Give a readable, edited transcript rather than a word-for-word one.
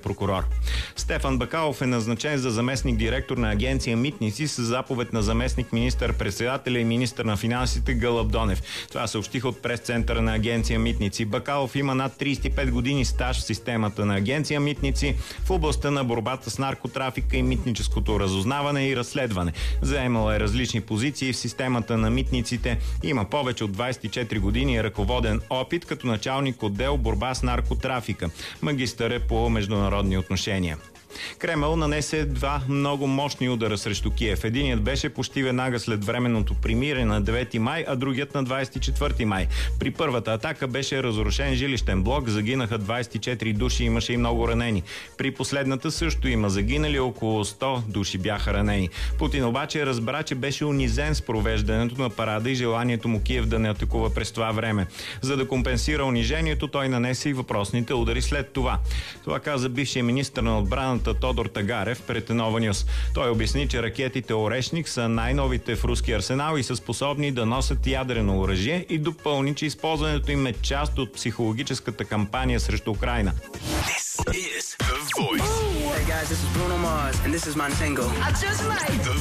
прокурор. Стефан Бакалов е назначен за заместник-директор на агенция Митници с заповед на заместник министър-председателя и министър на финансите Гълъб Донев. Това съобщиха от прес-центъра на агенция Митници. Бакалов има над 35 години стаж в системата на агенция Митници в областта на борбата с наркотрафика и митническото разузнаване и разследване. Заемал е различни позиции в системата на митниците. Има повече от 24 години ръководен опит като началник отдел борба с наркотрафика. Магистър е по международни отношения. Кремъл нанесе два много мощни удара срещу Киев. Единият беше почти веднага след временното примирие на 9 май, а другият на 24 май. При първата атака беше разрушен жилищен блок, загинаха 24 души, имаше и много ранени. При последната също има загинали, около 100 души бяха ранени. Путин обаче разбра, че беше унизен с провеждането на парада и желанието му Киев да не атакува през това време. За да компенсира унижението, той нанесе и въпросните удари след това. Това каза бившия министър на отбраната Тодор Тагарев пред Нова Нюс. Той обясни, че ракетите Орешник са най-новите в руски арсенал и са способни да носят ядрено оръжие, и допълни, че използването им е част от психологическата кампания срещу Украйна. This is The Voice. Hey guys, this is Bruno Mars and this is my single. I just like